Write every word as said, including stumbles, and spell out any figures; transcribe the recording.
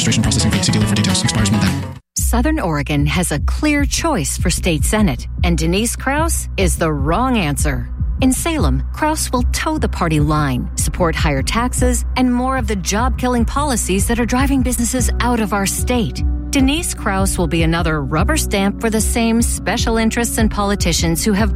registration processing fee. See dealer for details. Expires month end. Southern Oregon has a clear choice for state senate, and Denise Krause is the wrong answer. In Salem, Krause will toe the party line, support higher taxes, and more of the job-killing policies that are driving businesses out of our state. Denise Krause will be another rubber stamp for the same special interests and politicians who have